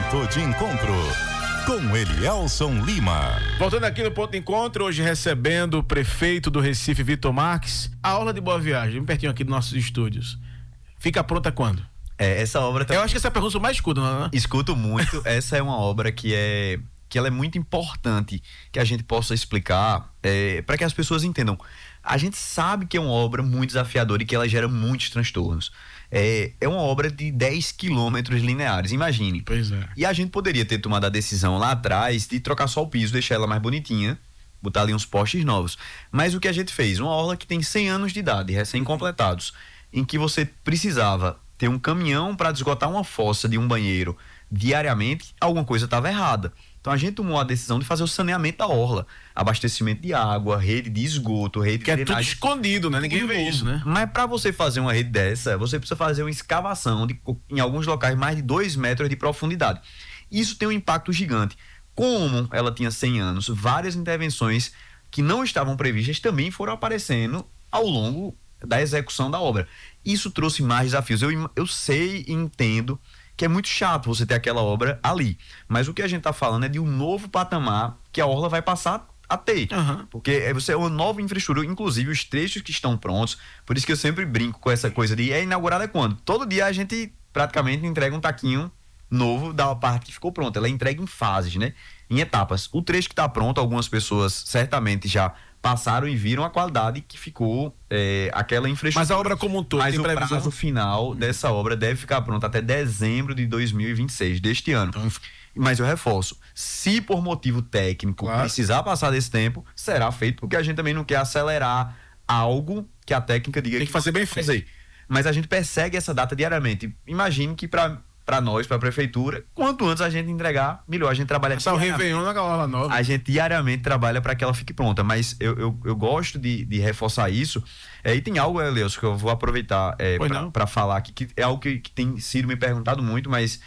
Ponto de Encontro, com Elielson Lima. Voltando aqui no Ponto de Encontro, hoje recebendo o prefeito do Recife, Vitor Marques, a orla de Boa Viagem, bem pertinho aqui dos nossos estúdios. Fica pronta quando? Essa obra... Eu acho que essa pergunta eu mais escuto, não é? Escuto muito. Essa é uma obra que ela é muito importante que a gente possa explicar para que as pessoas entendam. A gente sabe que é uma obra muito desafiadora e que ela gera muitos transtornos. É uma obra de 10 quilômetros lineares, imagine. Pois é. E a gente poderia ter tomado a decisão lá atrás de trocar só o piso, deixar ela mais bonitinha, botar ali uns postes novos. Mas o que a gente fez? Uma orla que tem 100 anos de idade, recém-completados, em que você precisava ter um caminhão para esgotar uma fossa de um banheiro diariamente, alguma coisa estava errada. Então a gente tomou a decisão de fazer o saneamento da orla, abastecimento de água, rede de esgoto, rede de drenagem. Que é tudo escondido, né? Ninguém vê isso, né? Mas para você fazer uma rede dessa, você precisa fazer uma escavação em alguns locais mais de 2 metros de profundidade. Isso tem um impacto gigante. Como ela tinha 100 anos, várias intervenções que não estavam previstas também foram aparecendo ao longo da execução da obra. Isso trouxe mais desafios. Eu sei e entendo que é muito chato você ter aquela obra ali. Mas o que a gente está falando é de um novo patamar que a orla vai passar a ter. Porque você é uma nova infraestrutura, inclusive os trechos que estão prontos. Por isso que eu sempre brinco com essa coisa de inaugurada quando? Todo dia a gente praticamente entrega um taquinho novo da parte que ficou pronta. Ela é entregue em fases, né? Em etapas. O trecho que está pronto, algumas pessoas certamente já passaram e viram a qualidade que ficou aquela infraestrutura. Mas a obra como um todo, mas tem o previsão? prazo final dessa obra deve ficar pronto até dezembro de 2026, deste ano. Então, mas eu reforço, se por motivo técnico precisar passar desse tempo, será feito, porque a gente também não quer acelerar algo que a técnica diga tem que fazer bem feito. Mas a gente persegue essa data diariamente. Imagine que para nós, para a prefeitura, quanto antes a gente entregar, melhor. A gente trabalha Passar o Réveillon na orla nova. A gente diariamente trabalha para que ela fique pronta, mas eu gosto de reforçar isso. E tem algo, Elielson, que eu vou aproveitar para falar aqui, que é algo que tem sido me perguntado muito, mas